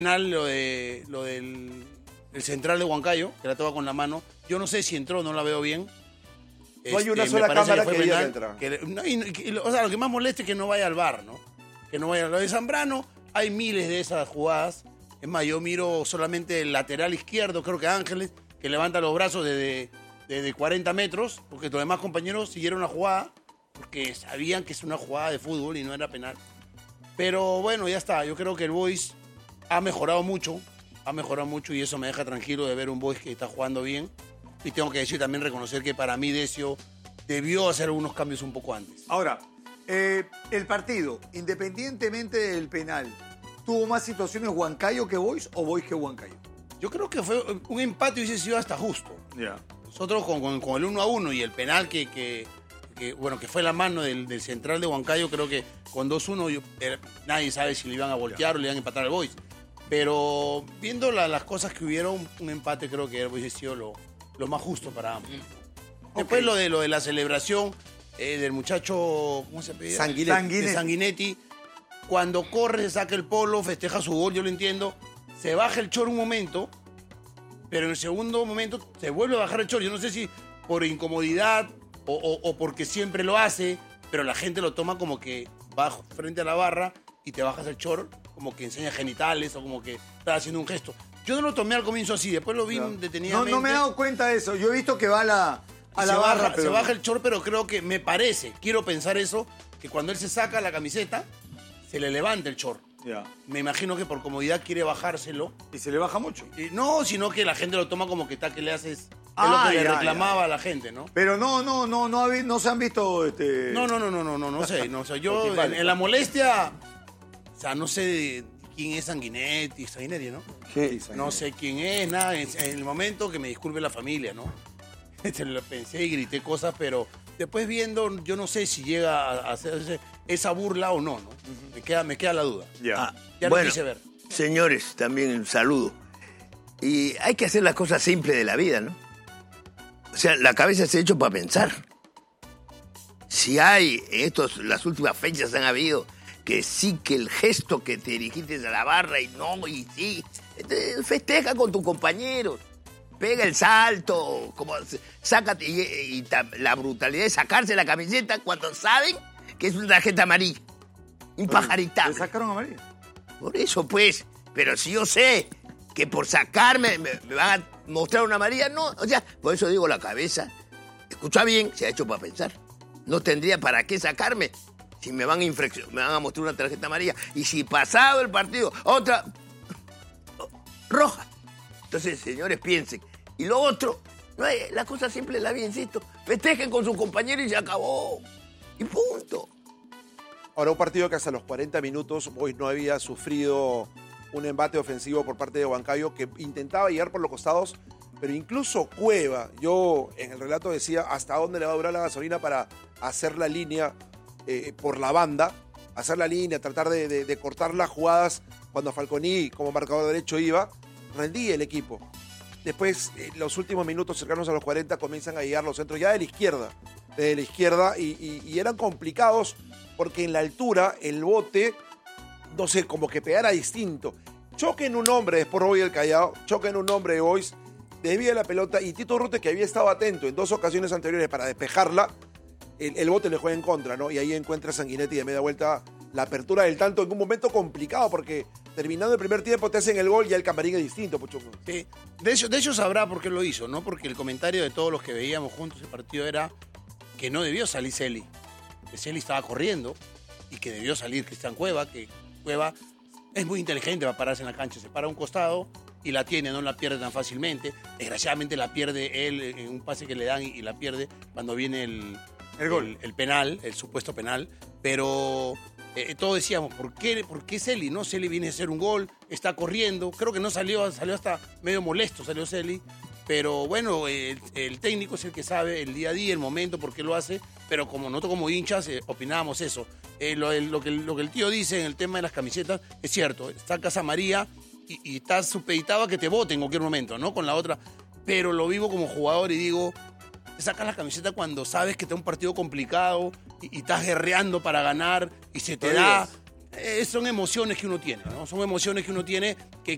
lo del el central de Huancayo, que la toca con la mano. Yo no sé si entró, no la veo bien. No hay una sola cámara que diga que entra. O sea, lo que más molesta es que no vaya al VAR, ¿no? Que no vaya. Lo de Zambrano, hay miles de esas jugadas. Es más, yo miro solamente el lateral izquierdo, creo que Ángeles, que levanta los brazos desde 40 metros, porque los demás compañeros siguieron la jugada, porque sabían que es una jugada de fútbol y no era penal. Pero bueno, ya está. Yo creo que el Boys ha mejorado mucho y eso me deja tranquilo de ver un Boys que está jugando bien. Y tengo que decir también, reconocer que para mí Decio debió hacer algunos cambios un poco antes. Ahora, el partido, independientemente del penal, ¿tuvo más situaciones Huancayo que Boys o Boys que Huancayo? Yo creo que fue un empate y hubiese sido hasta justo. Ya. Nosotros con el 1-1 y el penal que fue la mano del central de Huancayo, creo que con 2-1 nadie sabe si le iban a voltear o le iban a empatar al Boys. Pero viendo las cosas que hubieron, un empate creo que hubiese sido lo más justo para ambos. Después lo de la celebración del muchacho, ¿cómo se llama? Sanguinetti. Cuando corre, saca el polo, festeja su gol, yo lo entiendo. Se baja el short un momento, pero en el segundo momento se vuelve a bajar el short. Yo no sé si por incomodidad o porque siempre lo hace, pero la gente lo toma como que va frente a la barra y te bajas el short, como que enseña genitales o como que está haciendo un gesto. Yo no lo tomé al comienzo así, después lo vi detenidamente. No me he dado cuenta de eso. Yo he visto que va a la barra. Se baja el short, pero creo que me parece, quiero pensar eso, que cuando él se saca la camiseta, se le levanta el short. Ya. Me imagino que por comodidad quiere bajárselo. ¿Y se le baja mucho? No, sino que la gente lo toma como que está que le haces... Es lo que le reclamaba a la gente, ¿no? Pero no se han visto... No sé. Yo en la molestia, o sea, no sé quién es Sanguinetti, ¿no? Sí, no sé quién es, nada. En el momento que me disculpe la familia, ¿no? Lo pensé y grité cosas, pero después viendo, yo no sé si llega a hacerse esa burla o no, ¿no? Me queda la duda. Ya. Ya lo quise ver. Señores, también un saludo. Y hay que hacer las cosas simples de la vida, ¿no? O sea, la cabeza se ha hecho para pensar. Si hay, las últimas fechas han habido, que sí, que el gesto que te dirigiste a la barra y no, y sí, festeja con tus compañeros, pega el salto, como sácate, y la brutalidad de sacarse la camiseta cuando saben que es una tarjeta amarilla, impajaritable. ¿Le sacaron amarilla? Por eso, pues, pero si yo sé que por sacarme me van a mostrar una amarilla, no, o sea, por eso digo, la cabeza, escucha bien, se ha hecho para pensar. No tendría para qué sacarme si me van a mostrar una tarjeta amarilla. Y si pasado el partido, otra roja. Entonces, señores, piensen. Y lo otro, no es la cosa simple de la vida, insisto. Festejen con sus compañeros y se acabó. Y punto. Ahora, un partido que hasta los 40 minutos Boys no había sufrido un embate ofensivo por parte de Huancayo, que intentaba llegar por los costados, pero incluso Cueva, yo en el relato decía hasta dónde le va a durar la gasolina para hacer la línea por la banda, hacer la línea, tratar de cortar las jugadas cuando Falconi como marcador derecho iba, rendía el equipo. Después, los últimos minutos cercanos a los 40 comienzan a llegar los centros ya de la izquierda, y eran complicados porque en la altura el bote, no sé, como que pegara distinto. Choque en un hombre de Sport Boys del Callao, choque en un hombre de Boys, desvía la pelota y Tito Urrutia, que había estado atento en 2 ocasiones anteriores para despejarla, el bote le juega en contra, ¿no? Y ahí encuentra Sanguinetti de media vuelta la apertura del tanto en un momento complicado, porque terminando el primer tiempo te hacen el gol y ya el camarín es distinto, Pocho. Sí, de hecho sabrá por qué lo hizo, ¿no? Porque el comentario de todos los que veíamos juntos el partido era que no debió salir Celi, que Celi estaba corriendo y que debió salir Cristian Cueva, que Cueva es muy inteligente para pararse en la cancha, se para a un costado y la tiene, no la pierde tan fácilmente. Desgraciadamente la pierde él en un pase que le dan y la pierde cuando viene el gol, el penal, el supuesto penal, pero todos decíamos, ¿por qué Celi? ¿No? Celi viene a hacer un gol, está corriendo, creo que no salió hasta medio molesto, salió Celi, pero bueno, el técnico es el que sabe el día a día, el momento, por qué lo hace, pero como nosotros como hinchas opinábamos eso. Lo que el tío dice en el tema de las camisetas es cierto, sacas a María y estás supeditado a que te voten en cualquier momento, ¿no? Con la otra, pero lo vivo como jugador y digo, te sacas la camiseta cuando sabes que está un partido complicado y estás guerreando para ganar y se te da. Son emociones que uno tiene, ¿no? Son emociones que uno tiene que